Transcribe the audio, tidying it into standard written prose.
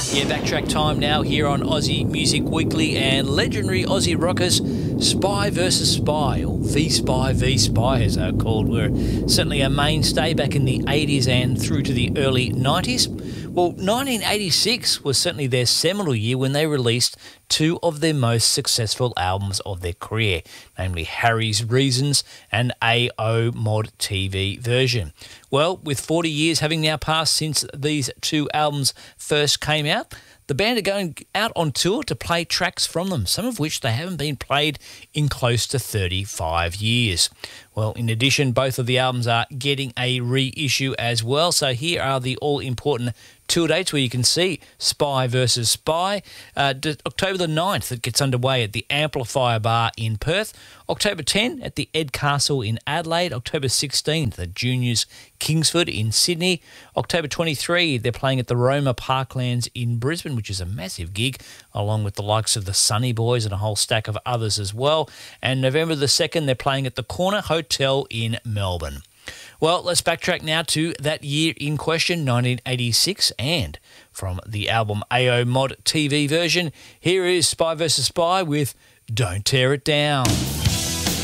Yeah, backtrack time now here on Aussie Music Weekly, and legendary Aussie rockers Spy vs Spy, or V-Spy v Spy as they're called, were certainly a mainstay back in the 80s and through to the early 90s. Well, 1986 was certainly their seminal year when they released two of their most successful albums of their career, namely Harry's Reasons and AO Mod TV Version. Well, with 40 years having now passed since these two albums first came out, the band are going out on tour to play tracks from them, some of which they haven't been played in close to 35 years. Well, in addition, both of the albums are getting a reissue as well. So here are the all-important tour dates where you can see Spy vs Spy. October the 9th, it gets underway at the Amplifier Bar in Perth. October 10 at the Ed Castle in Adelaide. October 16th at Juniors Kingsford in Sydney. October 23, they're playing at the Roma Parklands in Brisbane, which is a massive gig, along with the likes of the Sunny Boys and a whole stack of others as well. And November the 2nd, they're playing at the Corner Hotel in Melbourne. Well, let's backtrack now to that year in question, 1986, and from the album AO Mod TV Version, here is Spy vs Spy with Don't Tear It Down.